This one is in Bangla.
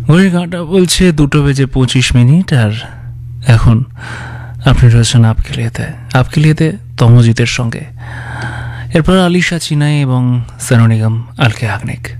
ঘড়ির কাঁটা বলছে 2:25 আর এখন আপনি রয়েছেন আপকেলিয়েতে তমজিতের সঙ্গে। এরপর আলিশা চিনাই এবং সানু নিগম আলকে আগ্নিক।